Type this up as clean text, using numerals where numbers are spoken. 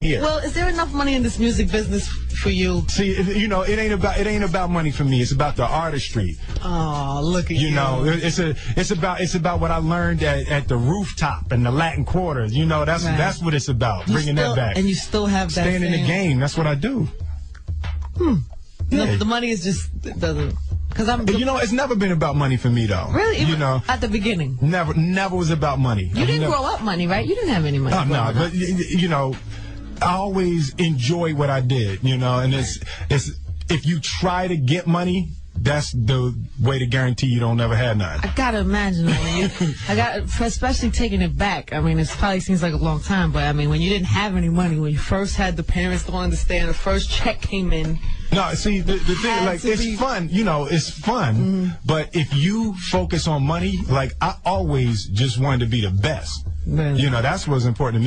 here. Well, is there enough money in this music business for you? See, you know, it ain't about money for me. It's about the artistry. Oh, look at you. You know, it's about what I learned at the rooftop and the Latin Quarters. You know, that's what it's about. Bringing that back. And you still have that. Staying in the game. That's what I do. The money is just doesn't. You know, it's never been about money for me, though. Really? You know, at the beginning. Never was about money. You didn't grow up money, right? You didn't have any money. Oh, no, but you know, I always enjoy what I did. You know, and it's if you try to get money, that's the way to guarantee you don't ever have none. I gotta imagine especially taking it back. I mean, it probably seems like a long time, but I mean, when you didn't have any money, when you first had the parents don't understand, the first check came in. No, see, the thing, like, it's fun, you know, it's fun, but if you focus on money, like, I always just wanted to be the best. You know, that's what's important to me.